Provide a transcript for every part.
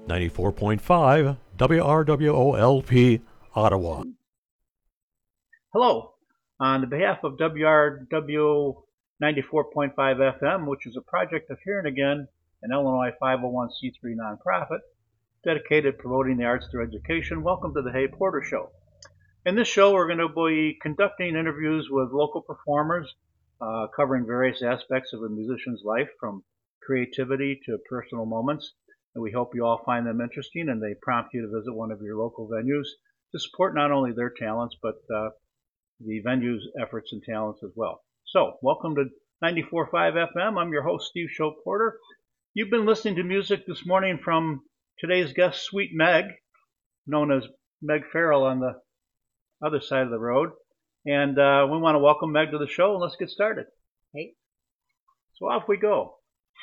94.5 WRWOLP Ottawa. Hello. On the behalf of WRWO 94.5 FM, which is a project of Hearing Again, an Illinois 501c3 nonprofit dedicated to promoting the arts through education, welcome to the Hay Porter Show. In this show, we're going to be conducting interviews with local performers, covering various aspects of a musician's life, from creativity to personal moments. And we hope you all find them interesting and they prompt you to visit one of your local venues to support not only their talents, but the venue's efforts and talents as well. So, welcome to 94.5 FM. I'm your host, Steve Show Porter. You've been listening to music this morning from today's guest, Sweet Meg, known as Meg Farrell on the other side of the road. And we want to welcome Meg to the show, and let's get started. Hey. So off we go.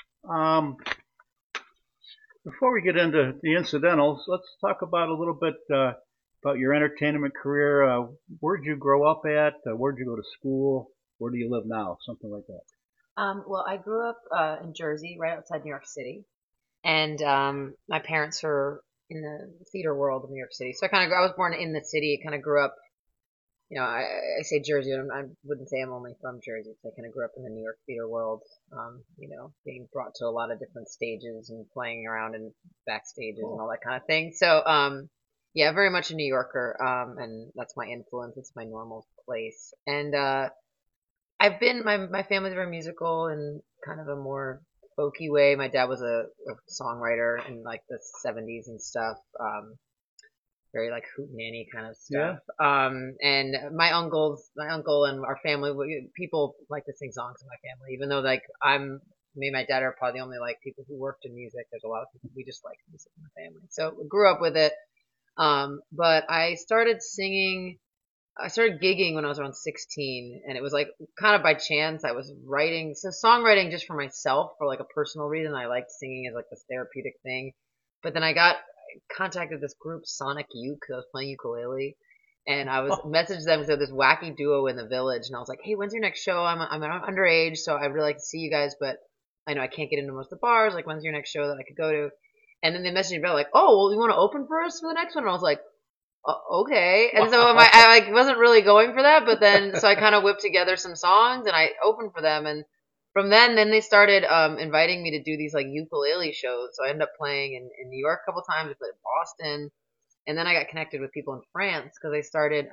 Before we get into the incidentals, let's talk about a little bit about your entertainment career. Where'd you grow up at? Where'd you go to school? Where do you live now? Something like that. Well, I grew up in Jersey, right outside New York City, and my parents were in the theater world of New York City. So I was born in the city. Kind of grew up. You know, I say Jersey. I wouldn't say I'm only from Jersey. So I kind of grew up in the New York theater world. You know, being brought to a lot of different stages and playing around in backstages and all that kind of thing. So, yeah, very much a New Yorker. And that's my influence. It's my normal place. And I've been my family's very musical in kind of a more folky way. My dad was a songwriter in like the 70s and stuff. Very like hootenanny kind of stuff. Yeah. And my uncle and our family, people like to sing songs in my family, even though like me and my dad are probably the only like people who worked in music. There's a lot of people, we just like music in the family. So we grew up with it. But I started gigging when I was around 16, and it was like kind of by chance. I was writing, so songwriting just for myself for like a personal reason. I liked singing as like this therapeutic thing. But then I contacted this group Sonic Youth because I was playing ukulele, and I was messaged them because they're this wacky duo in the village, and I was like, hey, when's your next show? I'm underage, so I'd really like to see you guys, but I know I can't get into most of the bars. Like, when's your next show that I could go to? And then they messaged me about like, oh, well, you want to open for us for the next one? And I was like, okay. And so I like wasn't really going for that, but then so I kind of whipped together some songs and I opened for them, and from then they started inviting me to do these like ukulele shows. So I ended up playing in New York a couple times. I played in Boston, and then I got connected with people in France because they started.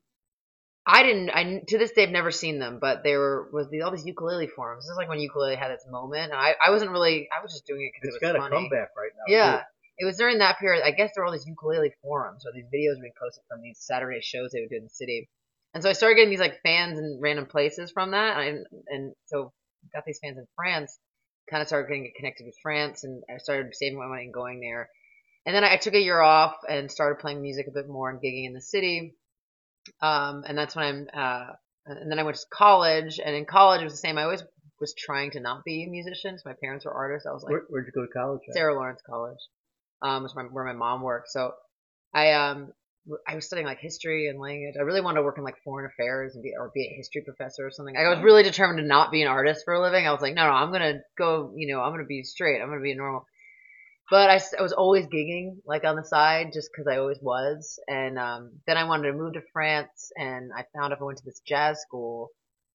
I to this day I've never seen them, but all these ukulele forums. This is like when ukulele had its moment, and I wasn't really. I was just doing it because it was funny. It's got a comeback right now. Yeah. Too. It was during that period. I guess there were all these ukulele forums or these videos being posted from these Saturday shows they would do in the city, and so I started getting these like fans in random places from that, and so got these fans in France. Kind of started getting connected with France, and I started saving my money and going there. And then I took a year off and started playing music a bit more and gigging in the city. And that's when and then I went to college, and in college it was the same. I always was trying to not be a musician. So my parents were artists. I was like, where'd you go to college at? Sarah Lawrence College. Was where my mom worked. So I was studying like history and language. I really wanted to work in like foreign affairs and be a history professor or something. I was really determined to not be an artist for a living. I was like, no, I'm gonna go. I'm gonna be straight. I'm gonna be a normal. But I was always gigging like on the side just because I always was. And then I wanted to move to France, and I found if I went to this jazz school,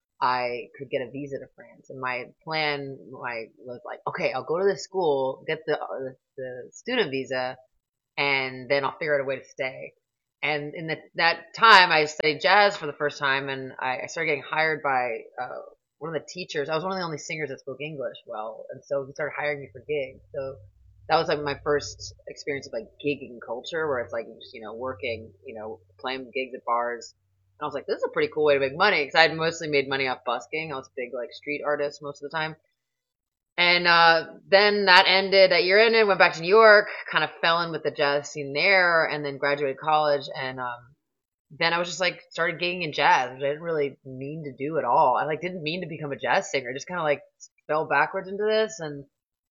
I could get a visa to France. And my plan was like, okay, I'll go to this school, get the student visa, and then I'll figure out a way to stay. And in that time, I studied jazz for the first time, and I started getting hired by one of the teachers. I was one of the only singers that spoke English well, and so he started hiring me for gigs. So that was like my first experience of like gigging culture, where it's like just working, playing gigs at bars. And I was like, this is a pretty cool way to make money, because I had mostly made money off busking. I was a big like street artist most of the time. And then that year ended, went back to New York, kind of fell in with the jazz scene there, and then graduated college. And then I was just like started gigging in jazz, which I didn't really mean to do at all. I like didn't mean to become a jazz singer. Just kind of like fell backwards into this. And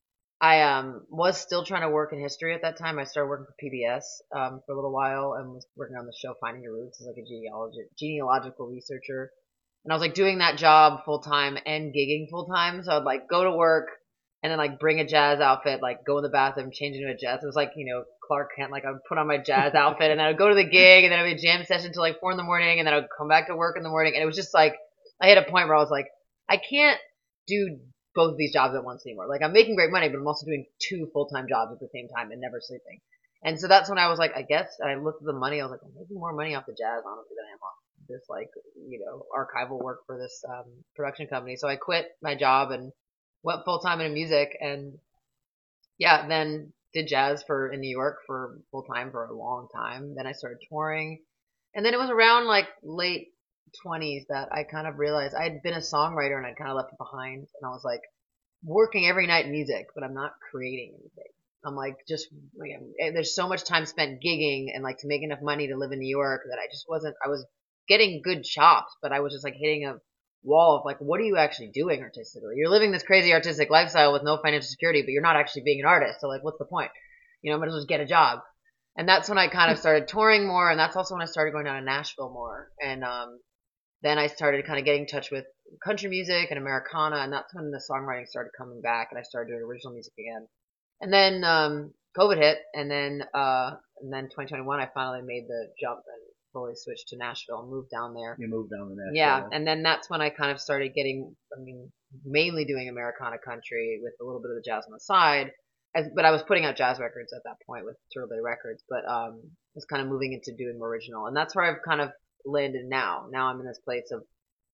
I was still trying to work in history at that time. I started working for PBS for a little while and was working on the show Finding Your Roots as like a genealogical researcher. And I was like doing that job full time and gigging full time. So I'd like go to work, and then like bring a jazz outfit, like go in the bathroom, change into a jazz. It was like, Clark Kent, like I would put on my jazz outfit and then I would go to the gig and then I'd be a jam session till like 4 a.m. and then I would come back to work in the morning. And it was just like, I hit a point where I was like, I can't do both of these jobs at once anymore. Like I'm making great money, but I'm also doing 2 full-time jobs at the same time and never sleeping. And so that's when I was like, I guess I looked at the money. I was like, I'm making more money off the jazz, honestly, than I am off this like, archival work for this production company. So I quit my job and went full time into music, and yeah, then did jazz in New York for full time for a long time. Then I started touring, and then it was around like late 20s that I kind of realized I had been a songwriter and I'd kind of left it behind, and I was like working every night in music, but I'm not creating anything. I'm like just there's so much time spent gigging and like to make enough money to live in New York that I was getting good chops, but I was just like hitting a wall of like, what are you actually doing artistically? You're living this crazy artistic lifestyle with no financial security, but you're not actually being an artist. So like, what's the point? I might as well just get a job. And that's when I kind of started touring more. And that's also when I started going down to Nashville more. And, then I started kind of getting in touch with country music and Americana. And that's when the songwriting started coming back and I started doing original music again. And then, COVID hit. And then 2021, I finally made the jump and fully switched to Nashville and moved down there. You moved down to Nashville. Yeah, and then that's when I kind of started mainly doing Americana country with a little bit of the jazz on the side. But I was putting out jazz records at that point with Turtle Bay Records, but was kind of moving into doing more original. And that's where I've kind of landed now. Now I'm in this place of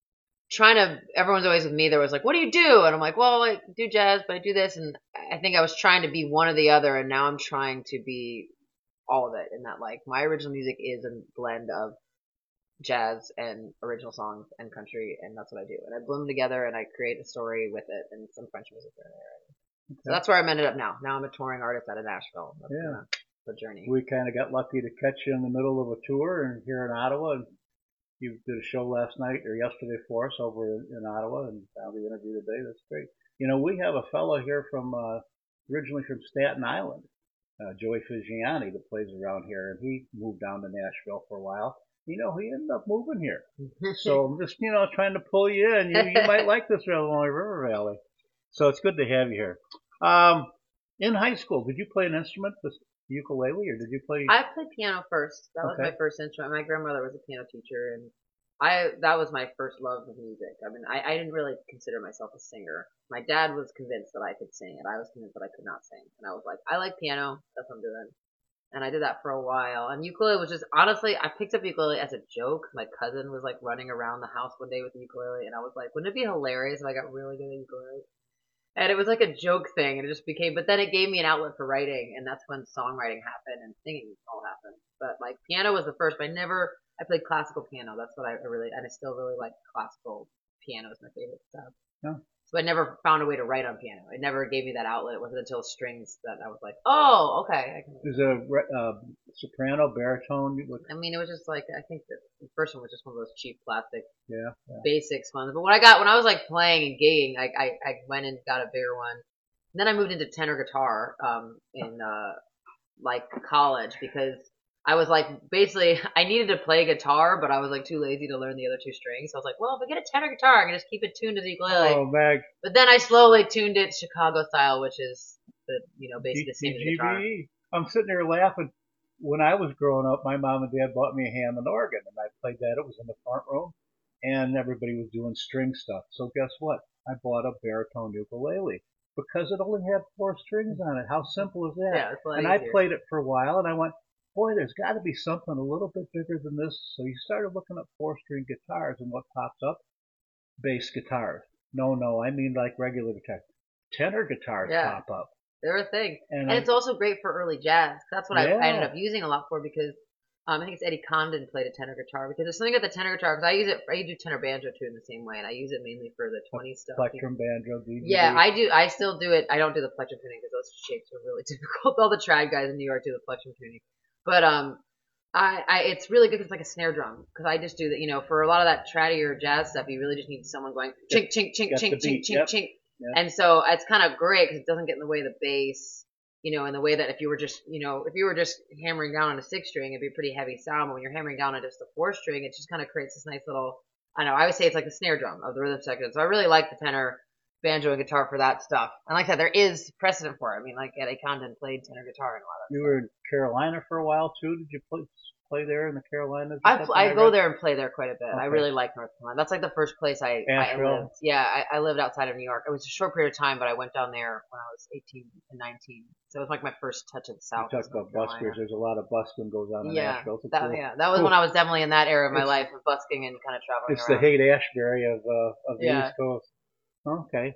everyone's always with me. There was like, what do you do? And I'm like, well, I do jazz, but I do this. And I think I was trying to be one or the other, and now I'm trying to be all of it, in that like my original music is a blend of jazz and original songs and country, and that's what I do. And I blend them together and I create a story with it and some French music in there. Okay. So that's where I'm ended up now. Now I'm a touring artist out of Nashville. That's the journey. We kind of got lucky to catch you in the middle of a tour and here in Ottawa, and you did a show last night or yesterday for us over in Ottawa, and found the interview today. That's great. We have a fellow here from originally from Staten Island, Joey Figiani, that plays around here, and he moved down to Nashville for a while. He ended up moving here. So I'm just, trying to pull you in. You might like this Illinois River Valley. So it's good to have you here. In high school, did you play an instrument, the ukulele, or did you play? I played piano first. That was my first instrument. My grandmother was a piano teacher, and that was my first love of music. I didn't really consider myself a singer. My dad was convinced that I could sing, and I was convinced that I could not sing. And I was like, I like piano. That's what I'm doing. And I did that for a while. And ukulele was just, honestly, I picked up ukulele as a joke. My cousin was like running around the house one day with the ukulele, and I was like, wouldn't it be hilarious if I got really good at ukulele? And it was like a joke thing, and it just became, but then it gave me an outlet for writing, and that's when songwriting happened and singing all happened. But like piano was the first, but I played classical piano. That's what I still really like classical piano is my favorite stuff. Yeah. So I never found a way to write on piano. It never gave me that outlet. It wasn't until strings that I was like, oh, okay. Is a soprano, baritone? It was just like, I think the first one was just one of those cheap plastic basics ones. But when I was like playing and gigging, I went and got a bigger one. And then I moved into tenor guitar in like college, because I was like, basically, I needed to play guitar, but I was like too lazy to learn the other 2 strings. So I was like, well, if I get a tenor guitar, I can just keep it tuned to the ukulele. Oh, Meg. But then I slowly tuned it Chicago style, which is basically the same as the guitar. I'm sitting there laughing. When I was growing up, my mom and dad bought me a Hammond organ, and I played that. It was in the front room, and everybody was doing string stuff. So guess what? I bought a baritone ukulele because it only had 4 strings on it. How simple is that? Yeah, it's a lot and easier. I played it for a while, and I went, boy, there's got to be something a little bit bigger than this. So you started looking at 4-string guitars, and what pops up? Bass guitars. No, I mean like regular guitars. Tenor guitars pop up. They're a thing. And it's also great for early jazz. That's what I ended up using a lot for, because I think it's Eddie Condon played a tenor guitar, because there's something with the tenor guitar, because I do tenor banjo too in the same way, and I use it mainly for the 20s stuff. Plectrum banjo, DGB. Yeah, I still do it. I don't do the plectrum tuning because those shapes are really difficult. All the trad guys in New York do the plectrum tuning. But it's really good because it's like a snare drum. Because I just do that, for a lot of that traddier jazz stuff, you really just need someone going chink, chink, chink, chink, chink, chink, chink. Yep. And so it's kind of great because it doesn't get in the way of the bass, in the way that if you were just hammering down on a 6-string, it'd be a pretty heavy sound. But when you're hammering down on just a 4-string, it just kind of creates this nice little, I would say it's like the snare drum of the rhythm section. So I really like the tenor banjo and guitar for that stuff. And like I said, there is precedent for it. I mean, like Eddie Condon played tenor guitar and a lot of You were in Carolina for a while too. Did you play there in the Carolinas? I go there and play there quite a bit. Okay. I really like North Carolina. That's like the first place I Asheville. lived. Yeah, I lived outside of New York. It was a short period of time, but I went down there when I was 18 and 19. So it was like my first touch of the South. You talk about buskers. There's a lot of busking goes on in Yeah, Asheville. It's that, cool. yeah, that was when I was definitely in that era of my life of busking and kind of traveling It's the around. Haight-Ashbury of the Yeah. East Coast. Okay.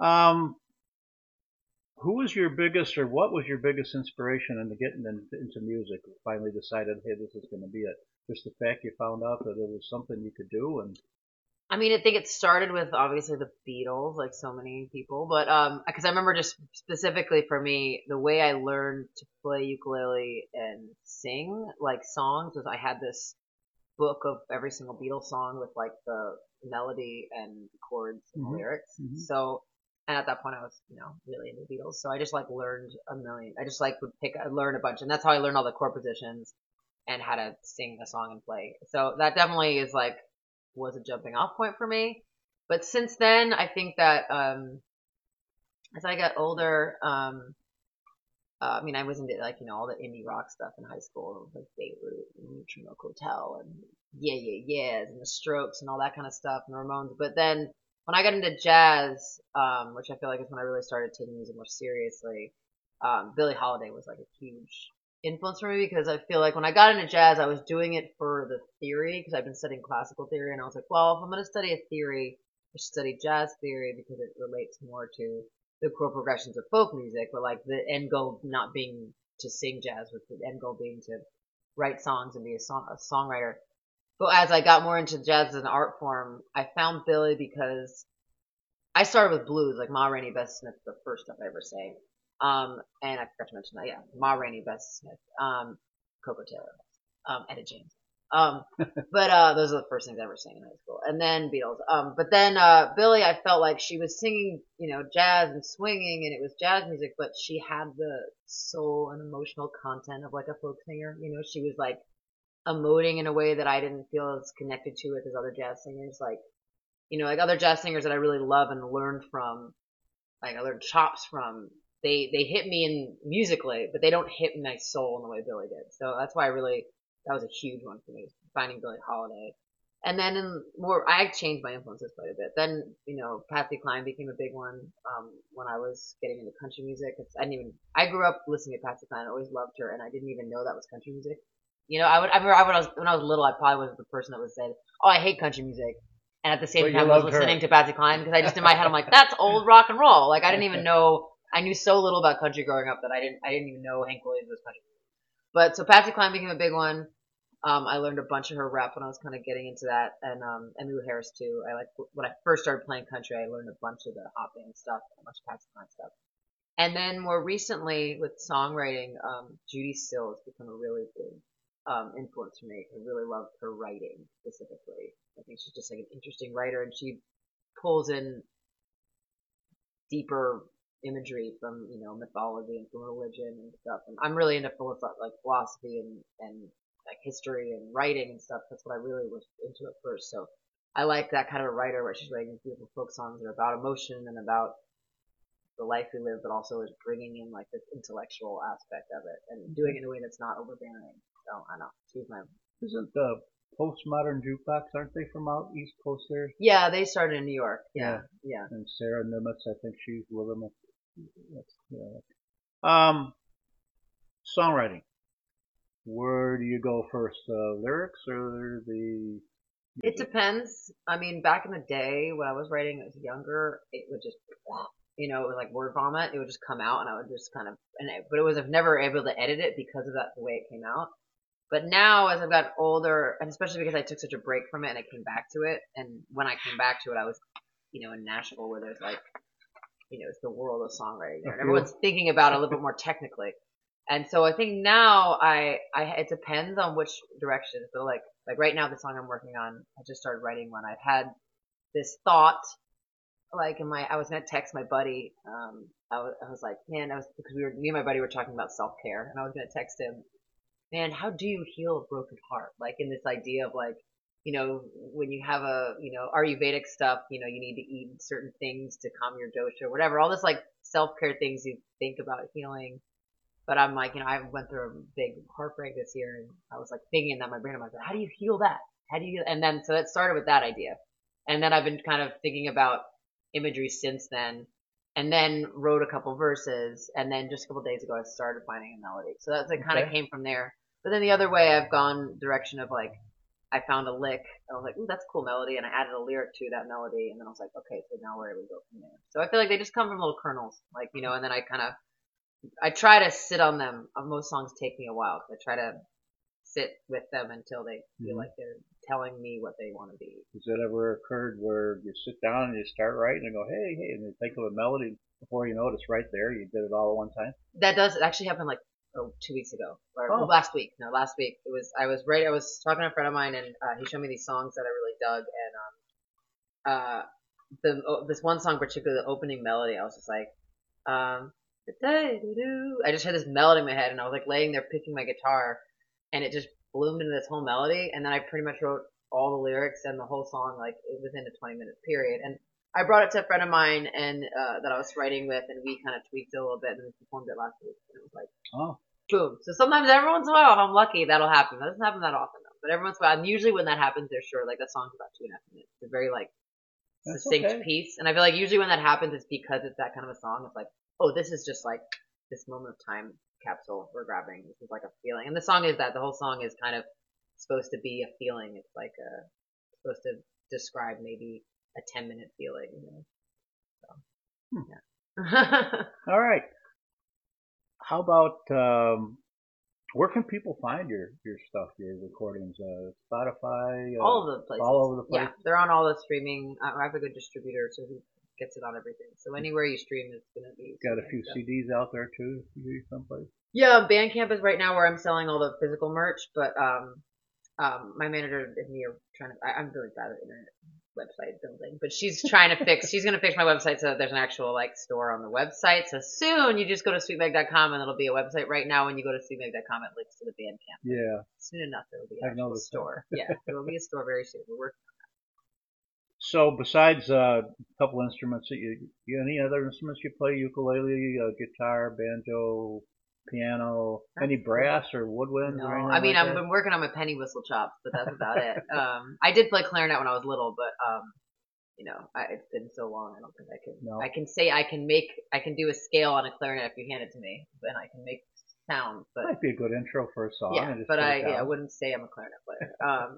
Who was your biggest, or what was your biggest inspiration into getting into music? Finally decided, hey, this is going to be it. Just the fact you found out that it was something you could do, and I mean, I think it started with obviously the Beatles, like so many people, but because I remember just specifically for me, the way I learned to play ukulele and sing like songs was I had this book of every single Beatles song with like the melody and the chords and the lyrics. So, and at that point I was, really into the Beatles. So I just like learned a million. I just like I'd learn a bunch, and that's how I learned all the chord positions and how to sing a song and play. So that definitely is like was a jumping off point for me. But since then, I think that as I got older, I mean, I was into like all the indie rock stuff in high school, like Beirut and Neutrino Hotel and Yeah Yeah Yeahs and the Strokes and all that kind of stuff and Ramones. But then when I got into jazz, which I feel like is when I really started taking music more seriously, Billie Holiday was like a huge influence for me because I feel like when I got into jazz, I was doing it for the theory because I've been studying classical theory, and I was like, well, if I'm going to study a theory, I should study jazz theory because it relates more to the chord progressions of folk music, but like the end goal not being to sing jazz, with the end goal being to write songs and be a songwriter. But as I got more into jazz as an art form, I found Billie because I started with blues, like Ma Rainey, Bessie Smith, the first stuff I ever sang. And I forgot to mention that, yeah, Ma Rainey, Bessie Smith, Coco Taylor, Etta James. But those are the first things I ever sang in high school. And then Beatles. But then Billie, I felt like she was singing, jazz and swinging, and it was jazz music, but she had the soul and emotional content of like a folk singer. She was like emoting in a way that I didn't feel as connected to it as other jazz singers. Like, like other jazz singers that I really love and learned from, like I learned chops from. They hit me in musically, but they don't hit my soul in the way Billie did. So that's why that was a huge one for me, finding Billie Holiday. And then I changed my influences quite a bit. Then, Patsy Cline became a big one, when I was getting into country music. I grew up listening to Patsy Cline, I always loved her, and I didn't even know that was country music. When I was little, I probably was the person that would say, oh, I hate country music. And at the same time, I was listening to Patsy Cline, because I just, in my head, I'm like, that's old rock and roll. Like, I didn't even know, I knew so little about country growing up that I didn't even know Hank Williams was country. But so Patsy Cline became a big one. I learned a bunch of her rap when I was kind of getting into that, and Emmylou Harris too. When I first started playing country, I learned a bunch of the hot band stuff, a bunch of Patsy Cline stuff. And then more recently with songwriting, Judy Still has become a really big influence for me. I really love her writing specifically. I think she's just like an interesting writer, and she pulls in deeper imagery from mythology and from religion and stuff. And I'm really into philosophy and like history and writing and stuff. That's what I really was into at first. So I like that kind of a writer where she's writing beautiful folk songs that are about emotion and about the life we live, but also is bringing in like this intellectual aspect of it and doing it in a way that's not overbearing. So I don't know. She's my. Isn't the Postmodern Jukebox, aren't they from out East Coast there? Yeah, they started in New York. Yeah. And Sarah Nimitz, I think she's with them. Songwriting. Where do you go first? Lyrics or the music? It depends. I mean, back in the day when I was writing, I was younger, it would just, it was like word vomit. It would just come out, and I would just kind of, but it was never able to edit it because of that, the way it came out. But now, as I've gotten older, and especially because I took such a break from it and I came back to it, and when I came back to it, I was, in Nashville where there's like, it's the world of songwriting there, and everyone's thinking about it a little bit more technically. And so I think now it depends on which direction. So like right now, the song I'm working on, I just started writing one. I've had this thought, like I was gonna text my buddy. I was like, man, because me and my buddy were talking about self-care, and I was gonna text him, man, how do you heal a broken heart? Like in this idea of like, when you have Ayurvedic stuff, you need to eat certain things to calm your dosha or whatever. All this like self-care things you think about healing. But I'm like, I went through a big heartbreak this year, and I was like thinking that in my brain, I'm like, how do you heal that? How do you heal? And then so it started with that idea, and then I've been kind of thinking about imagery since then, and then wrote a couple verses, and then just a couple days ago I started finding a melody. So that's it, kind of came from there. But then the other way I've gone direction of like I found a lick, and I was like, ooh, that's a cool melody, and I added a lyric to that melody, and then I was like, okay, so now where do we go from there? So I feel like they just come from little kernels, like and then I try to sit on them. Most songs take me a while. I try to sit with them until they feel like they're telling me what they want to be. Has it ever occurred where you sit down and you start writing and go, hey, hey, and you think of a melody before you know it, it's right there. You did it all at one time. That does actually happen like 2 weeks ago or last week. No, last week it was. I was talking to a friend of mine, and he showed me these songs that I really dug, and this one song particularly, the opening melody, I was just like, I just had this melody in my head, and I was like laying there picking my guitar, and it just bloomed into this whole melody, and then I pretty much wrote all the lyrics and the whole song like within a 20-minute period. And I brought it to a friend of mine and that I was writing with, and we kind of tweaked it a little bit, and we performed it last week, and it was like, boom. So sometimes, every once in a while, if I'm lucky, that'll happen. That doesn't happen that often though, but every once in a while, and usually when that happens, they're sure like that song's about 2.5 minutes. It's a very like succinct piece, and I feel like usually when that happens, it's because it's that kind of a song. It's like, oh, this is just like this moment of time capsule we're grabbing. This is like a feeling, and the song is that. The whole song is kind of supposed to be a feeling. It's like supposed to describe maybe a 10-minute feeling. So, yeah. All right. How about where can people find your stuff, your recordings? Spotify. All of the places. All over the place. Yeah, they're on all the streaming. I have a good distributor, so he gets it on everything. So anywhere you stream, it's gonna be. Got a few CDs out there too, someplace. Yeah, Bandcamp is right now where I'm selling all the physical merch, but my manager and me are trying to. I'm really bad at internet website building, but she's trying to fix. She's gonna fix my website so that there's an actual like store on the website. So soon you just go to sweetmeg.com and it'll be a website. Right now, when you go to sweetmeg.com, it links to the Bandcamp. Yeah. Soon enough, there will be an actual store. Yeah, there will be a store very soon. We're working. So besides a couple instruments, any other instruments you play? Ukulele, guitar, banjo, piano, any brass or woodwinds? No, or anything I mean like I've been working on my penny whistle chops, but that's about it. I did play clarinet when I was little, but it's been so long. I don't think I can. No. I can say I can do a scale on a clarinet if you hand it to me, and I can make sounds. But might be a good intro for a song. Yeah, but I wouldn't say I'm a clarinet player.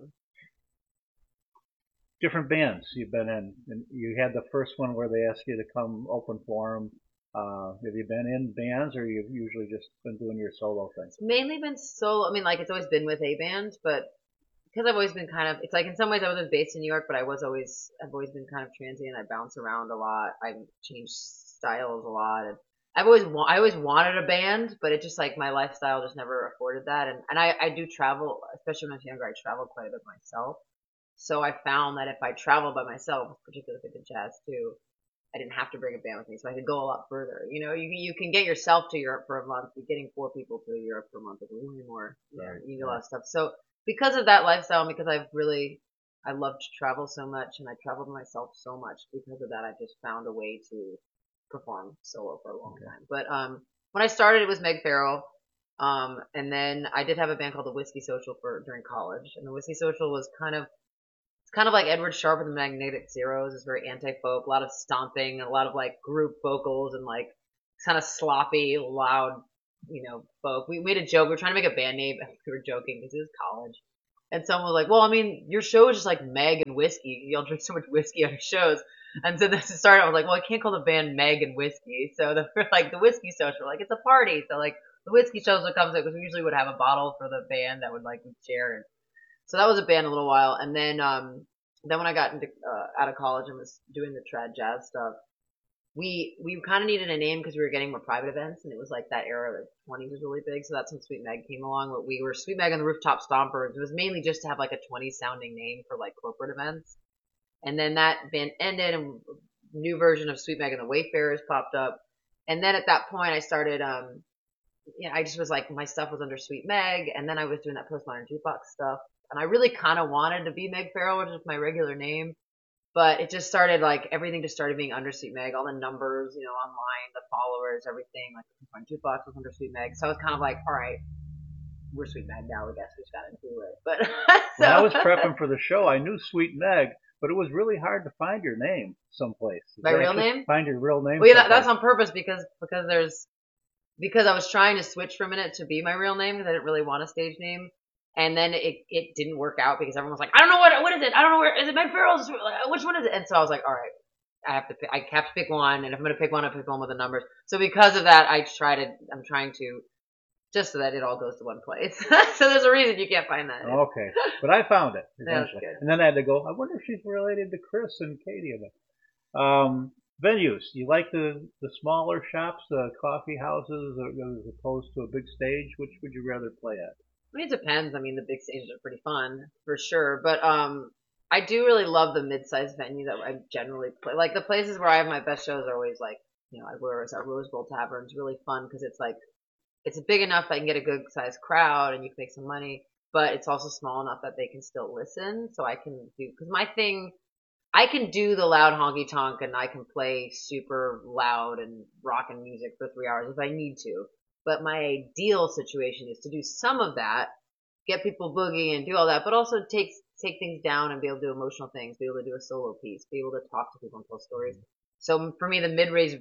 Different bands you've been in, and you had the first one where they asked you to come open for them. Have you been in bands, or you've usually just been doing your solo thing? It's mainly been solo. I mean, like it's always been with a band, but because I've always been kind of, it's like in some ways I was based in New York, but I've always been kind of transient. I bounce around a lot. I've changed styles a lot, and I always wanted a band, but it just like my lifestyle just never afforded that. And I do travel, especially when I was younger. I traveled quite a bit myself. So I found that if I traveled by myself, particularly if I did jazz too, I didn't have to bring a band with me, so I could go a lot further. You can get yourself to Europe for a month. But getting 4 people to Europe for a month is way more. Right. You do a lot of stuff. So because of that lifestyle, and because I love to travel so much, and I traveled myself so much, because of that, I just found a way to perform solo for a long time. But when I started, it was Meg Farrell. And then I did have a band called the Whiskey Social during college, and the Whiskey Social was kind of like Edward Sharpe and the Magnetic Zeros. It's very anti-folk, a lot of stomping, a lot of like group vocals, and like kind of sloppy, loud, folk. We made a joke. We were trying to make a band name, and we were joking because it was college. And someone was like, well, I mean, your show is just like Meg and whiskey. Y'all drink so much whiskey on your shows. And so this started, I was like, well, I can't call the band Meg and whiskey. So we're like, the Whiskey Social, like it's a party. So like the Whiskey Social comes out, because we usually would have a bottle for the band that would like we'd share. And so that was a band a little while. And then when I got into out of college and was doing the trad jazz stuff, we kind of needed a name because we were getting more private events, and it was like that era, like 20s was really big. So that's when Sweet Meg came along. But we were Sweet Meg and the Rooftop Stompers. It was mainly just to have like a 20s sounding name for like corporate events. And then that band ended, and a new version of Sweet Meg and the Wayfarers popped up. And then at that point, I started. I just was like, my stuff was under Sweet Meg, and then I was doing that Postmodern Jukebox stuff. And I really kind of wanted to be Meg Farrell, which is my regular name. But it just started like everything just started being Undersweet Meg, all the numbers, online, the followers, everything. Like Jukebox was Undersweet Meg. So I was kind of like, all right, we're Sweet Meg now. I guess we just got to do it. But When I was prepping for the show, I knew Sweet Meg, but it was really hard to find your name someplace. My real name? Find your real name. Well, yeah, that's on purpose because I was trying to switch for a minute to be my real name because I didn't really want a stage name. And then it didn't work out because everyone was like, I don't know what is it? I don't know where is it. Meg Farrell's, which one is it? And so I was like, all right, I have to pick one, and if I'm gonna pick one, I pick one with the numbers. So because of that, I'm trying to just so that it all goes to one place. So there's a reason you can't find that. Okay, but I found it eventually, That's good. and then I had to go. I wonder if she's related to Chris and Katie. Venues. You like the smaller shops, the coffee houses, as opposed to a big stage? Which would you rather play at? I mean, it depends. I mean, the big stages are pretty fun for sure, but I do really love the mid-sized venue that I generally play. Like the places where I have my best shows are always like, whereas our Rose Bowl Tavern's really fun because it's like it's big enough that I can get a good sized crowd and you can make some money, but it's also small enough that they can still listen. So I can because my thing, I can do the loud honky tonk and I can play super loud and rockin' music for 3 hours if I need to. But my ideal situation is to do some of that, get people boogieing and do all that, but also take things down and be able to do emotional things, be able to do a solo piece, be able to talk to people and tell stories. So for me, the mid-range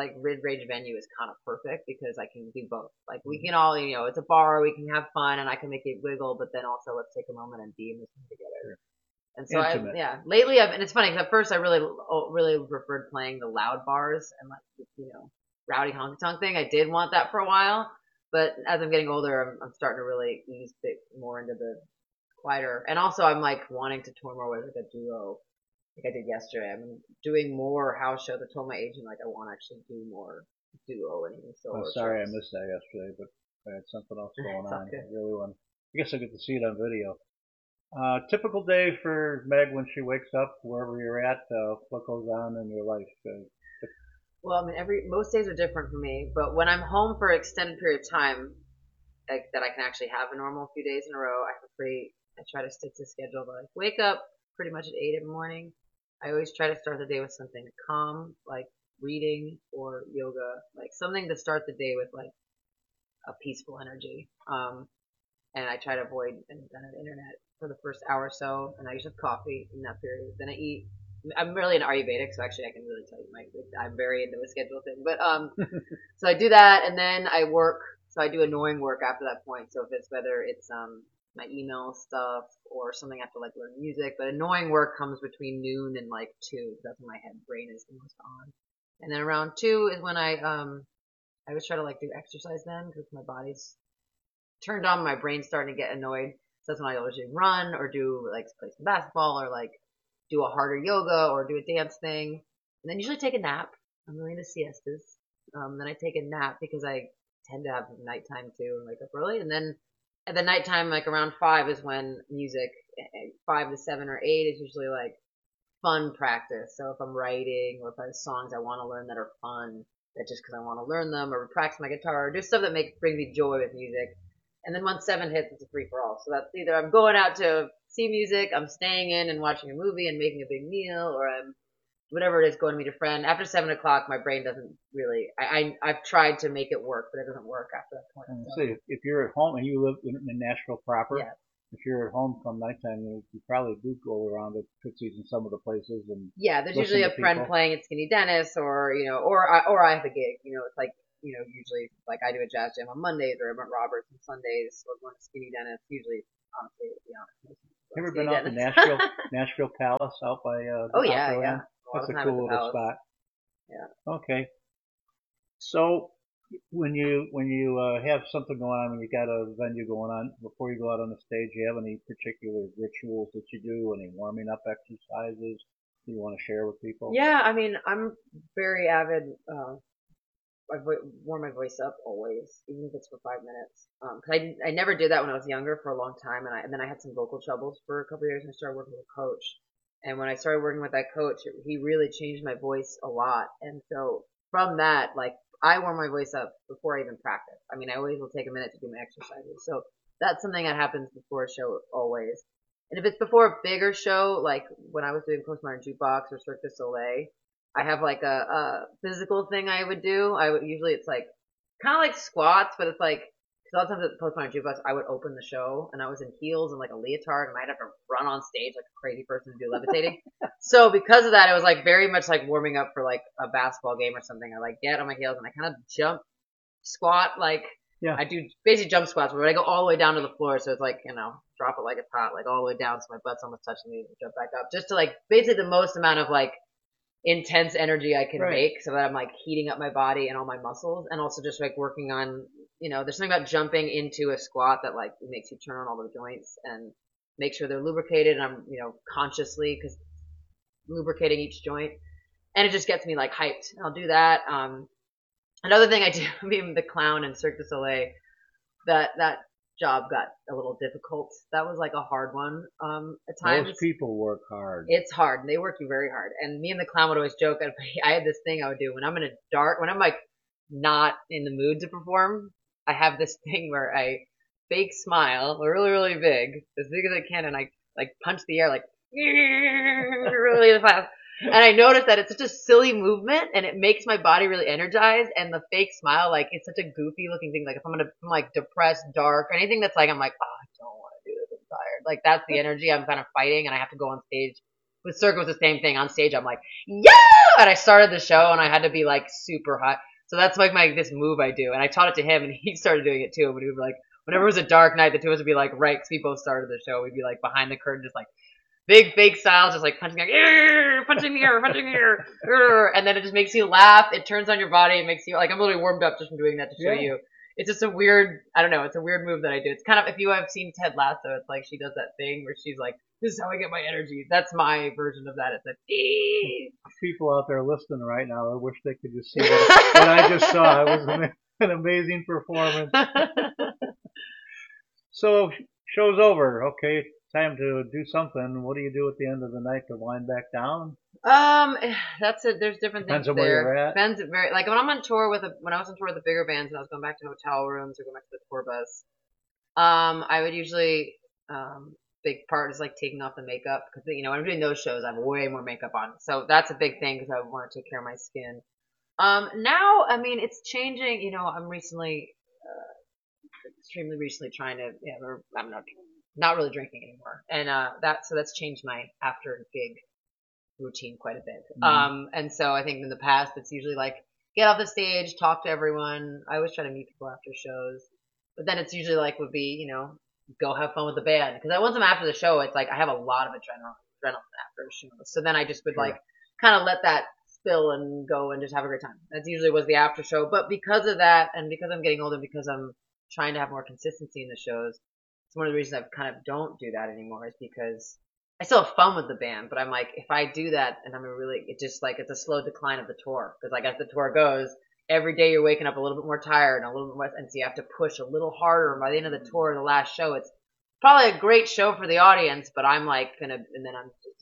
venue is kind of perfect because I can do both. Like we can all, it's a bar, we can have fun and I can make it wiggle, but then also let's take a moment and be in this thing together. And so lately and it's funny because at first I really preferred playing the loud bars and rowdy honky tonk thing. I did want that for a while, but as I'm getting older, I'm starting to really ease a bit more into the quieter. And also I'm like wanting to tour more with like a duo, like I did yesterday. I'm doing more house shows. I told my agent like I want to actually do more duo and even solo. Oh, sorry, I missed that yesterday, but I had something else going on. I really want. I guess I get to see it on video. Typical day for Meg when she wakes up, wherever you're at, what goes on in your life? Well, I mean, most days are different for me, but when I'm home for an extended period of time, like that I can actually have a normal few days in a row, I try to stick to the schedule. But I wake up pretty much at 8 in the morning. I always try to start the day with something calm, like reading or yoga, like something to start the day with like a peaceful energy. And I try to avoid any kind of internet for the first hour or so, and I usually have coffee in that period. Then I eat. I'm really an Ayurvedic, so actually I can really tell you I'm very into a schedule thing. But so I do that, and then I work. So I do annoying work after that point. So whether it's my email stuff or something I have to like learn music, but annoying work comes between noon and like 2. That's when my brain is the most on. And then around 2 is when I always try to like do exercise then because my body's turned on, my brain's starting to get annoyed. So that's when I always do run or do like play some basketball or like do a harder yoga or do a dance thing. And then usually take a nap. I'm really into siestas. Then I take a nap because I tend to have nighttime too and wake up early. And then at the nighttime, like around 5 is when music, 5 to 7 or 8 is usually like fun practice. So if I'm writing or if I have songs I want to learn that are fun, that just because I want to learn them or practice my guitar or do stuff that brings me joy with music. And then once 7 hits, it's a free-for-all. So that's either I'm going out to see music, I'm staying in and watching a movie and making a big meal, or I'm whatever it is, going to meet a friend. After 7 o'clock, my brain doesn't really. I've tried to make it work, but it doesn't work after that point. So. See, if you're at home and you live in Nashville proper, yeah. If you're at home come nighttime, you probably do go around to Tootsie's in some of the places and. Yeah, there's usually a friend playing at Skinny Dennis, or I have a gig. It's like. Usually like I do a jazz jam on Mondays or I'm at Roberts on Sundays or going to Skinny Dennis. Usually, honestly, to be honest. You ever been out to Nashville Palace out by? Oh yeah, yeah. That's a cool little spot. Yeah. Okay. So when you have something going on, when you got a venue going on, before you go out on the stage, do you have any particular rituals that you do? Any warming up exercises that you want to share with people? Yeah, I mean, I'm very avid. I warm my voice up always, even if it's for 5 minutes. Cause I never did that when I was younger for a long time, and then I had some vocal troubles for a couple of years, and I started working with a coach. And when I started working with that coach, he really changed my voice a lot. And so from that, like I warm my voice up before I even practice. I mean, I always will take a minute to do my exercises. So that's something that happens before a show always. And if it's before a bigger show, like when I was doing Postmodern Jukebox or Cirque du Soleil, I have like a physical thing I would do. Usually it's like kind of like squats, but it's like, because a lot of times at Postmodern Jukebox, I would open the show and I was in heels and like a leotard and I'd have to run on stage like a crazy person to do levitating. So because of that, it was like very much like warming up for like a basketball game or something. I like get on my heels and I kind of jump, squat, like Yeah. I do basically jump squats, but I go all the way down to the floor. So it's like, drop it like it's hot, like all the way down so my butt's almost touching me and jump back up. Just to like basically the most amount of like intense energy I can Right. make so that I'm like heating up my body and all my muscles, and also just like working on, there's something about jumping into a squat that like makes you turn on all the joints and make sure they're lubricated, and I'm, consciously because lubricating each joint, and it just gets me like hyped. I'll do that. Another thing I do, being the clown in Cirque du Soleil, that job got a little difficult. That was like a hard one. At times. Those people work hard. It's hard. They work you very hard. And me and the clown would always joke. I had this thing I would do when I'm when I'm like not in the mood to perform. I have this thing where I fake smile really, really big, as big as I can, and I like punch the air like really fast. And I noticed that it's such a silly movement, and it makes my body really energized. And the fake smile, like it's such a goofy looking thing. Like if I'm like depressed, dark, or anything that's like I'm like, oh, I don't want to do this. I'm tired. Like that's the energy I'm kind of fighting, and I have to go on stage. With Cirque was the same thing. On stage, I'm like, yeah! And I started the show, and I had to be like super hot. So that's like this move I do, and I taught it to him, and he started doing it too. But he would be like, whenever it was a dark night, the two of us would be like, right, because we both started the show. We'd be like behind the curtain, just like. Big fake styles, just like punching the air, punching the air, and then it just makes you laugh. It turns on your body. It makes you like I'm literally warmed up just from doing that to show you. It's just a weird, I don't know. It's a weird move that I do. It's kind of if you have seen Ted Lasso, it's like she does that thing where she's like, "This is how I get my energy." That's my version of that. It's like people out there listening right now. I wish they could just see what I just saw. It was an amazing performance. So show's over. Okay. Time to do something. What do you do at the end of the night to wind back down? That's it. There's different Depends things on where there. you're at. Depends very like when I'm on tour when I was on tour with the bigger bands and I was going back to hotel rooms or going back to the tour bus. I would usually big part is like taking off the makeup because when I'm doing those shows I have way more makeup on, so that's a big thing because I want to take care of my skin. Now I mean it's changing. I'm recently, extremely recently trying to I'm not really drinking anymore, and that's changed my after gig routine quite a bit. Mm-hmm. And so I think in the past it's usually like get off the stage, talk to everyone. I always try to meet people after shows, but then it's usually like would be go have fun with the band because once I'm after the show, it's like I have a lot of adrenaline after a show. So then I just would like kind of let that spill and go and just have a great time. That usually was the after show. But because of that, and because I'm getting older, because I'm trying to have more consistency in the shows. It's one of the reasons I kind of don't do that anymore is because I still have fun with the band, but I'm like, if I do that and it's just like, it's a slow decline of the tour. Cause like as the tour goes, every day you're waking up a little bit more tired and a little bit more, and so you have to push a little harder. And by the end of the tour, the last show, it's probably a great show for the audience, but I'm like and then I'm just,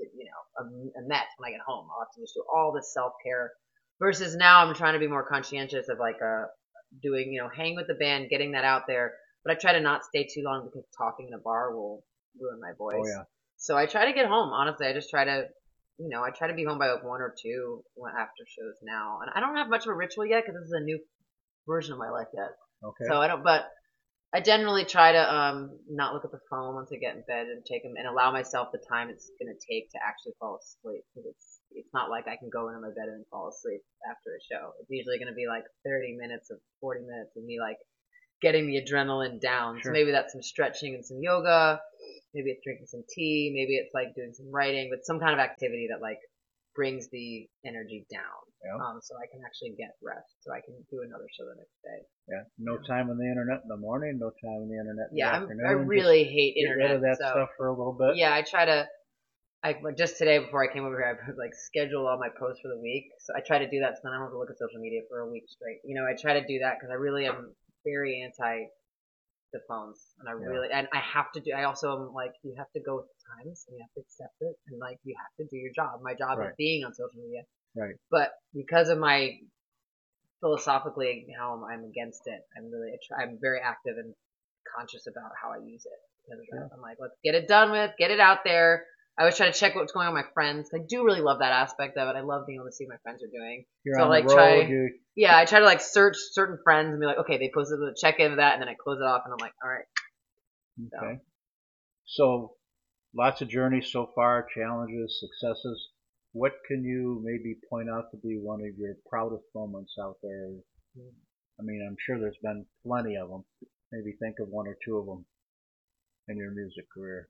a mess when I get home. I'll have to just do all this self-care versus now I'm trying to be more conscientious of like, doing, hang with the band, getting that out there. But I try to not stay too long because talking in a bar will ruin my voice. Oh, yeah. So I try to get home. Honestly, I just try to, I try to be home by like 1 or 2 after shows now. And I don't have much of a ritual yet because this is a new version of my life yet. Okay. So but I generally try to not look at the phone once I get in bed and take them and allow myself the time it's going to take to actually fall asleep because it's not like I can go into my bed and fall asleep after a show. It's usually going to be like 30 minutes or 40 minutes of me like getting the adrenaline down. Sure. So maybe that's some stretching and some yoga. Maybe it's drinking some tea. Maybe it's like doing some writing, but some kind of activity that like brings the energy down. Yeah. So I can actually get rest. So I can do another show the next day. Yeah. No time on the internet in the morning. No time on the internet in the Yeah, afternoon. I really hate Get internet. rid of that so, stuff for a little bit. Yeah, I try to. Just today before I came over here, I like scheduled all my posts for the week. So I try to do that so then I don't have to look at social media for a week straight. I try to do that because I really am very anti the phones, and and I have to do. I also am like you have to go with the times, and you have to accept it, and like you have to do your job. My job is being on social media, right? But because of my philosophically how I'm against it. I'm very active, and conscious about how I use it. Because of that. I'm like, let's get it done with, get it out there. I always try to check what's going on with my friends. I do really love that aspect of it. I love being able to see what my friends are doing. You're so on like the road. I try to like search certain friends and be like, okay, they posted a check into that, and then I close it off, and I'm like, all right. Okay. So lots of journeys so far, challenges, successes. What can you maybe point out to be one of your proudest moments out there? I mean, I'm sure there's been plenty of them. Maybe think of one or two of them in your music career.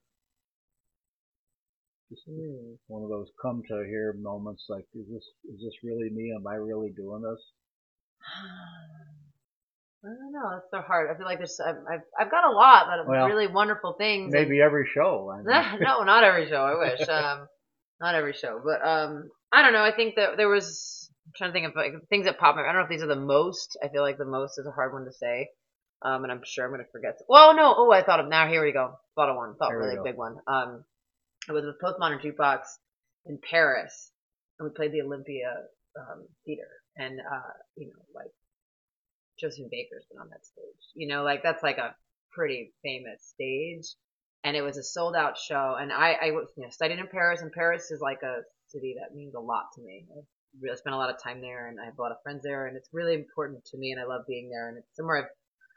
Just one of those come to here moments, like, is this really me? Am I really doing this? I don't know. It's so hard. I feel like I've got a lot of really wonderful things. Maybe every show. I mean. No, not every show. I wish. Not every show, but I don't know. I think that there was. I'm trying to think of like things that pop. I don't know if these are the most. I feel like the most is a hard one to say. And I'm sure I'm gonna forget. Well, no. Oh, I thought of now. Here we go. Thought of one. Thought really a big one. It was with Postmodern Jukebox in Paris, and we played the Olympia Theater, and like Josephine Baker's been on that stage. Like that's like a pretty famous stage, and it was a sold out show. And I studied in Paris, and Paris is like a city that means a lot to me. I really spent a lot of time there, and I have a lot of friends there, and it's really important to me, and I love being there, and it's somewhere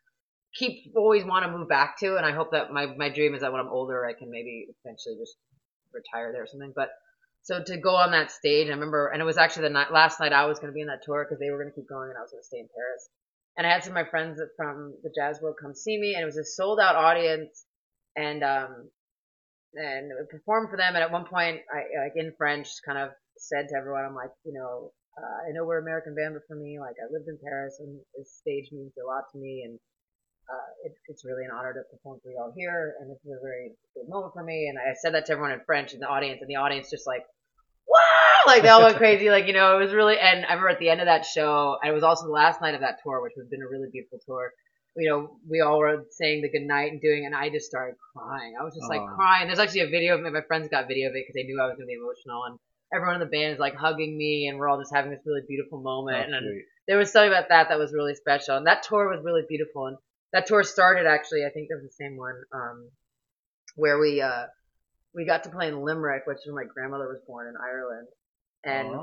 I always want to move back to, and I hope that my dream is that when I'm older, I can maybe eventually just retire there or something. But so to go on that stage, I remember, and it was actually the last night I was going to be in that tour because they were going to keep going and I was going to stay in Paris. And I had some of my friends from the jazz world come see me, and it was a sold out audience, and performed for them. And at one point, I like in French, kind of said to everyone, I'm like, I know we're American band, but for me, like I lived in Paris, and this stage means a lot to me, and it's really an honor to perform for y'all here, and this is a very big moment for me. And I said that to everyone in French in the audience, and the audience just like, wow, like they all went crazy, like, it was really, and I remember at the end of that show, and it was also the last night of that tour, which has been a really beautiful tour, we all were saying the goodnight and doing, and I just started crying. I was just like crying. There's actually a video of me, my friends got video of it because they knew I was going to be emotional, and everyone in the band is like hugging me, and we're all just having this really beautiful moment. And there was something about that was really special, and that tour was really beautiful. And that tour started, actually, I think it was the same one, where we got to play in Limerick, which is where my grandmother was born, in Ireland. And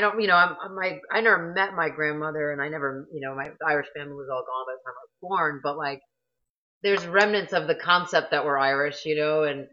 I never met my grandmother, and I never, my Irish family was all gone by the time I was born, but like, there's remnants of the concept that we're Irish, and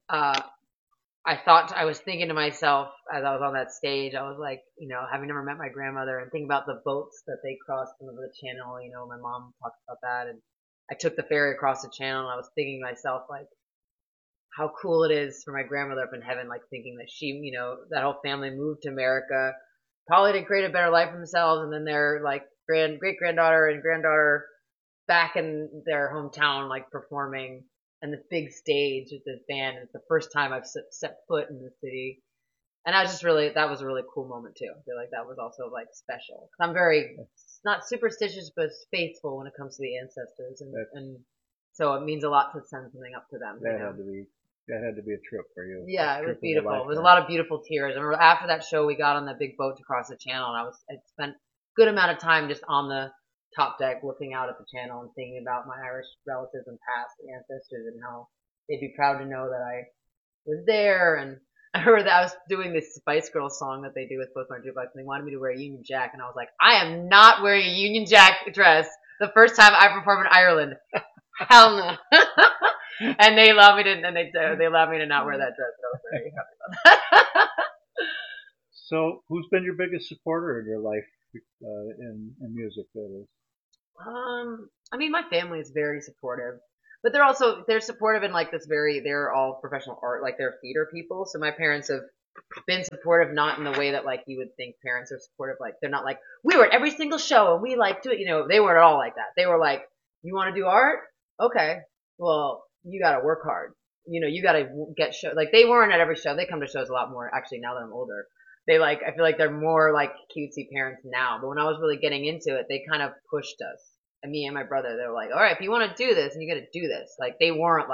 I was thinking to myself as I was on that stage, I was like, having never met my grandmother and thinking about the boats that they crossed over the channel, my mom talked about that, and I took the ferry across the channel, and I was thinking to myself, like, how cool it is for my grandmother up in heaven, like thinking that she, that whole family moved to America, probably to create a better life for themselves, and then their like great-granddaughter and granddaughter back in their hometown, like performing on the big stage with this band. And it's the first time I've set foot in the city. And that was a really cool moment too. I feel like that was also like special. I'm very, not superstitious, but faithful when it comes to the ancestors. And so it means a lot to send something up to them. That had to be a trip for you. Yeah, it was beautiful. It was a lot of beautiful tears. I remember after that show, we got on the big boat to cross the channel, and I spent a good amount of time just on the top deck looking out at the channel and thinking about my Irish relatives and past ancestors and how they'd be proud to know that I was there. And I remember that I was doing this Spice Girls song that they do with Postmodern Jukebox, and they wanted me to wear a Union Jack, and I was like, I am not wearing a Union Jack dress the first time I perform in Ireland. Hell no. And they allowed me to, they allowed me to not wear that dress. And I was very happy about that. So, who's been your biggest supporter in your life in music? That is. I mean, my family is very supportive, but they're supportive in like they're all professional art, like they're theater people. So my parents have been supportive, not in the way that like you would think parents are supportive. Like they're not like, we were at every single show and we like do it. They weren't at all like that. They were like, you want to do art? Okay. Well, you got to work hard. You got to get show. Like they weren't at every show. They come to shows a lot more actually now that I'm older. I feel like they're more like cutesy parents now. But when I was really getting into it, they kind of pushed us. And me and my brother, they were like, all right, if you want to do this, and you got to do this. Like they weren't like,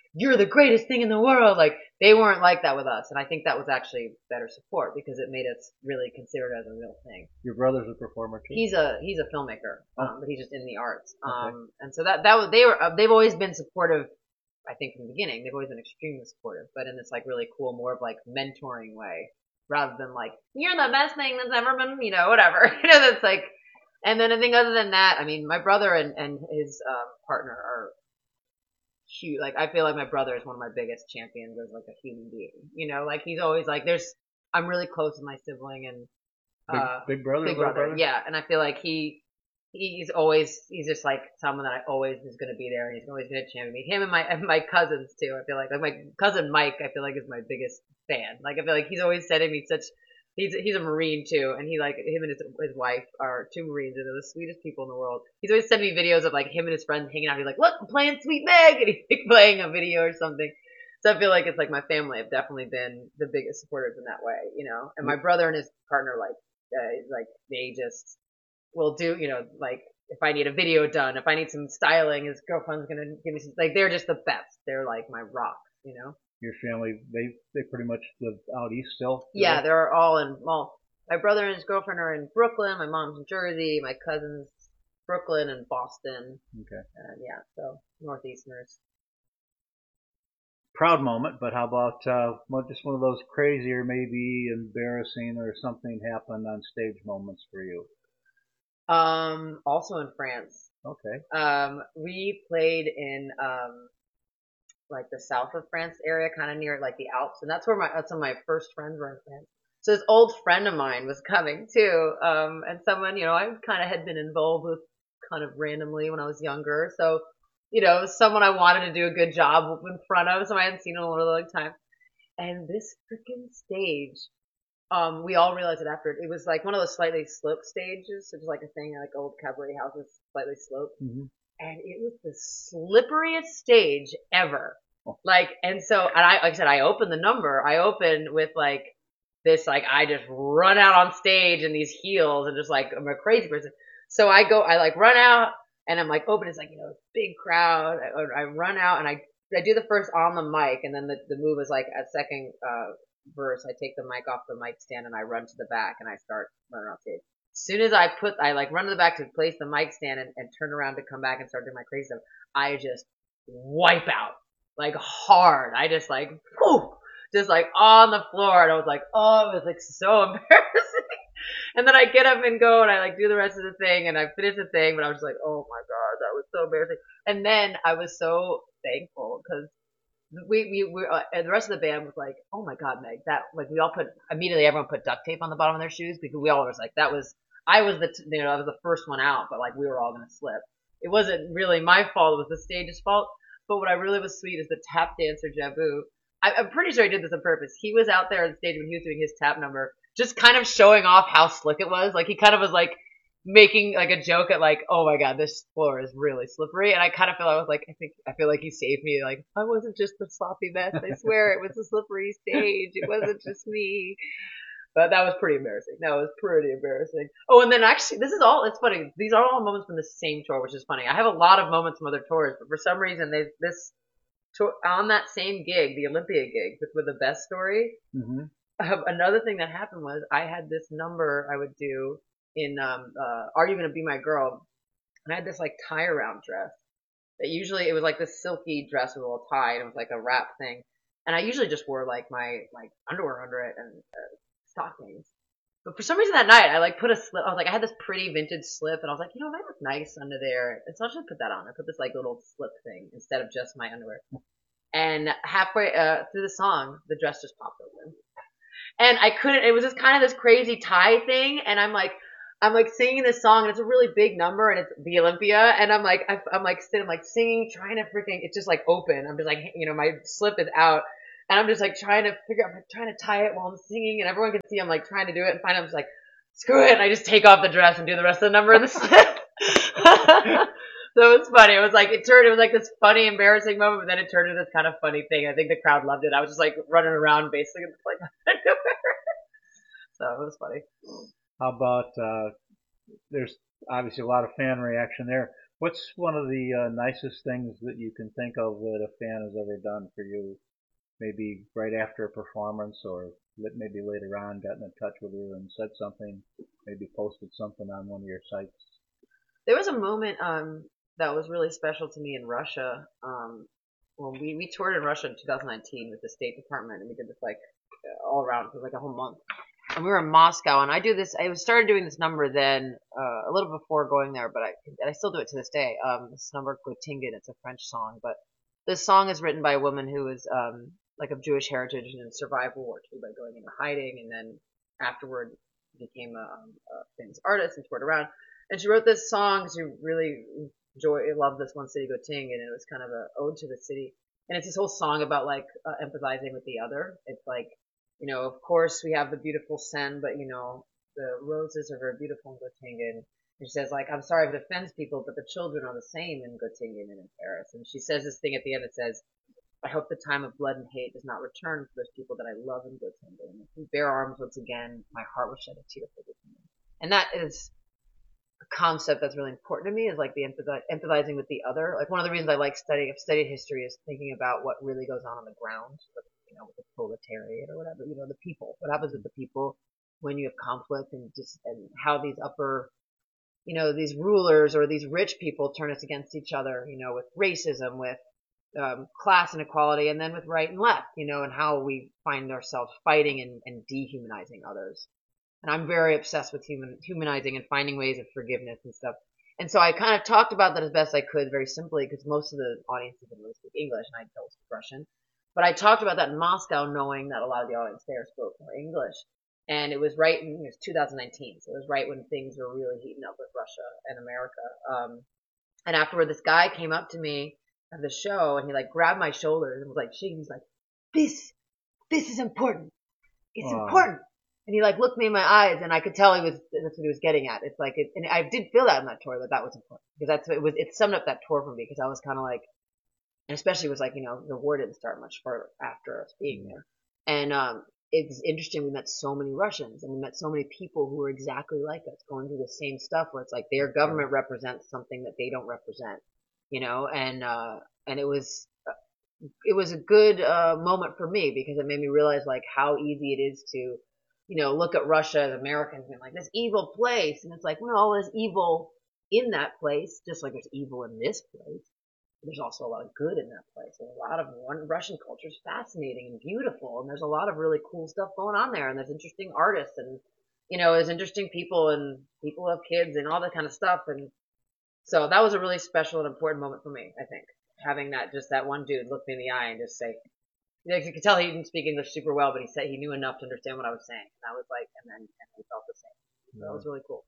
you're the greatest thing in the world. Like they weren't like that with us. And I think that was actually better support because it made us really consider it as a real thing. Your brother's a performer too? He's a filmmaker, but he's just in the arts. Okay. And so they've always been supportive. I think from the beginning, they've always been extremely supportive, but in this like really cool, more of like mentoring way, rather than like you're the best thing that's ever been, whatever. That's like. And then I think other than that, I mean, my brother and his partner are huge. Like I feel like my brother is one of my biggest champions as like a human being. Like he's always like I'm really close with my sibling and big brother, big little brother, yeah. And I feel like he's just like someone that I always is going to be there, and he's always going to champion me. Him and my cousins too. I feel like my cousin Mike, I feel like is my biggest fan. Like I feel like he's always sending me such. He's a Marine too, and him and his wife are two Marines, and they're the sweetest people in the world. He's always sending me videos of like him and his friends hanging out. He's like, "Look, I'm playing Sweet Meg," and he's like playing a video or something. So I feel like it's like my family have definitely been the biggest supporters in that way, And my brother and his partner, like they just will do, like if I need a video done, if I need some styling, his girlfriend's gonna give me some. Like they're just the best. They're like my rock. Your family, they pretty much live out east still? Yeah, they're all my brother and his girlfriend are in Brooklyn, my mom's in Jersey, my cousin's Brooklyn and Boston. Okay. Yeah, so Northeasterners. Proud moment, but how about just one of those crazy or maybe embarrassing or something happened on stage moments for you? Also in France. Okay. We played in like the south of France area, kind of near like the Alps, and that's where my first friends were in France. So this old friend of mine was coming too, and someone I kind of had been involved with kind of randomly when I was younger. So someone I wanted to do a good job in front of, so I hadn't seen in a really long time. And this freaking stage, we all realized it after. It was like one of those slightly sloped stages. It was like a thing like old cabaret houses, slightly sloped. Mm-hmm. And it was the slipperiest stage ever. Like, and so, and like I said, I opened the number. I opened with like this, like I just run out on stage in these heels and just like I'm a crazy person. So I like run out and I'm like open. It's like big crowd. I run out and I do the first on the mic, and then the move is like at second verse. I take the mic off the mic stand and I run to the back and I start running off stage. As soon as I like run to the back to place the mic stand and turn around to come back and start doing my crazy stuff, I just wipe out like hard. I just like, whoo, just like on the floor. And I was like, oh, it was like so embarrassing. And then I get up and go and I like do the rest of the thing and I finish the thing, but I was just like, oh my God, that was so embarrassing. And then I was so thankful because and the rest of the band was like, oh my God, Meg, that, like, we all immediately everyone put duct tape on the bottom of their shoes because we all was like, I was the first one out, but like we were all going to slip. It wasn't really my fault. It was the stage's fault. But what I really was sweet is the tap dancer, Jabu. I'm pretty sure he did this on purpose. He was out there on stage when he was doing his tap number, just kind of showing off how slick it was. Like he kind of was like, making like a joke at like, oh my God, this floor is really slippery. And I kind of I feel like he saved me. Like, I wasn't just a sloppy mess. I swear it was a slippery stage. It wasn't just me. But that was pretty embarrassing. Oh, and then actually, it's funny. These are all moments from the same tour, which is funny. I have a lot of moments from other tours, but for some reason, this tour, on that same gig, the Olympia gig, with the best story, mm-hmm. Another thing that happened was I had this number I would do in Are You Gonna Be My Girl? And I had this like tie around dress that usually it was like this silky dress with a little tie and it was like a wrap thing. And I usually just wore like my like underwear under it and stockings. But for some reason that night I like put a slip. I was like, I had this pretty vintage slip and I was like, it might look nice under there. And so I should put that on. I put this like little slip thing instead of just my underwear. And halfway through the song, the dress just popped open. And I couldn't, it was just kind of this crazy tie thing. And I'm like singing this song and it's a really big number and it's the Olympia. And I'm like singing, trying to it's just like open. I'm just like, my slip is out and I'm just like trying to tie it while I'm singing and everyone can see I'm like trying to do it. And finally I'm just like, screw it. And I just take off the dress and do the rest of the number in the slip. So it was funny. It was like this funny, embarrassing moment, but then it turned into this kind of funny thing. I think the crowd loved it. I was just like running around basically like so it was funny. How about there's obviously a lot of fan reaction there. What's one of the nicest things that you can think of that a fan has ever done for you? Maybe right after a performance, or maybe later on gotten in touch with you and said something, maybe posted something on one of your sites. There was a moment that was really special to me in Russia. When we toured in Russia in 2019 with the State Department, and we did this like all around for like a whole month. And we were in Moscow, and I do this. I started doing this number then a little before going there, but I still do it to this day. This number Göttingen, it's a French song, but this song is written by a woman who was like of Jewish heritage and survived World War II by going into hiding, and then afterward became a famous artist and toured around. And she wrote this song. She really loved this one city, Göttingen, and it was kind of an ode to the city. And it's this whole song about like empathizing with the other. It's like, of course we have the beautiful Seine, but the roses are very beautiful in Göttingen. And she says like, I'm sorry if it offends people, but the children are the same in Göttingen and in Paris. And she says this thing at the end that says, I hope the time of blood and hate does not return for those people that I love in Göttingen. And if we bear arms once again, my heart will shed a tear for Göttingen. And that is a concept that's really important to me, is like the empathizing with the other. Like one of the reasons I like I've studied history is thinking about what really goes on the ground, with the proletariat or whatever, the people. What happens with the people when you have conflict, and how these upper, these rulers or these rich people turn us against each other, with racism, with class inequality, and then with right and left, and how we find ourselves fighting and dehumanizing others. And I'm very obsessed with humanizing and finding ways of forgiveness and stuff. And so I kind of talked about that as best I could, very simply, because most of the audience didn't really speak English, and I don't speak Russian. But I talked about that in Moscow, knowing that a lot of the audience there spoke more English. And it was right in, it was 2019, so it was right when things were really heating up with Russia and America. And afterward, this guy came up to me at the show, and he like grabbed my shoulders and was like shaking. He's like, this is important. It's important. And he like looked me in my eyes, and I could tell that's what he was getting at. It's like, and I did feel that in that tour, that was important, because it summed up that tour for me, because I was kind of like, and especially it was like, the war didn't start much further after us being there. And, it's interesting. We met so many Russians, and we met so many people who were exactly like us, going through the same stuff, where it's like their government represents something that they don't represent, and it was a good, moment for me, because it made me realize like how easy it is to, look at Russia as Americans and like this evil place. And it's like, no, there's evil in that place, just like there's evil in this place. There's also a lot of good in that place. And a lot of Russian culture is fascinating and beautiful. And there's a lot of really cool stuff going on there. And there's interesting artists, and, there's interesting people, and people who have kids and all that kind of stuff. And so that was a really special and important moment for me, I think. Having that one dude look me in the eye and just say, you could tell he didn't speak English super well, but he said he knew enough to understand what I was saying. And I was like, and he felt the same. So that was really cool.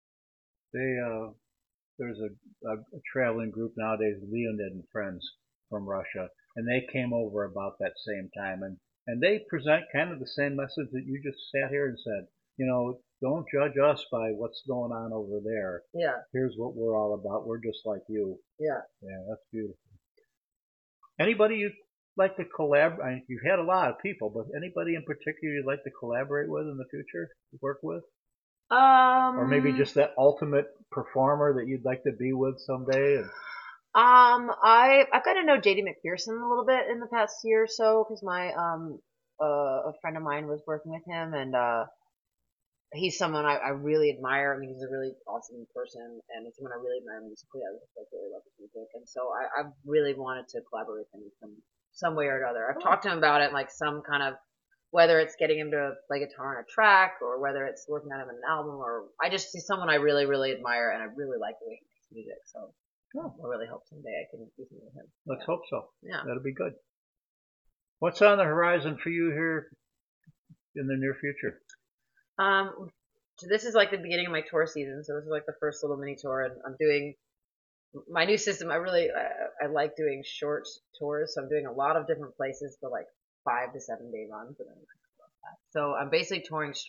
There's a traveling group nowadays, Leonid and Friends from Russia, and they came over about that same time, and they present kind of the same message that you just sat here and said. Don't judge us by what's going on over there. Yeah. Here's what we're all about. We're just like you. Yeah. Yeah, that's beautiful. Anybody you'd like to collaborate? I mean, you've had a lot of people, but anybody in particular you'd like to collaborate with in the future, work with? Or maybe just that ultimate performer that you'd like to be with someday? I've got to know JD McPherson a little bit in the past year or so, because my a friend of mine was working with him, and he's someone I really admire. I mean, he's a really awesome person, and he's someone I really admire musically. I just really love his music, and so I really wanted to collaborate with him in some way or another. I've talked to him about it, like some kind of, whether it's getting him to play guitar on a track, or whether it's working on him an album, or I just see someone I really, really admire, and I really like the way he makes music. So I really hope someday I can do something with him. Let's hope so. Yeah, that'll be good. What's on the horizon for you here in the near future? So this is like the beginning of my tour season. So this is like the first little mini tour, and I'm doing my new system. I like doing short tours. So I'm doing a lot of different places for like 5 to 7 day runs. So I'm basically touring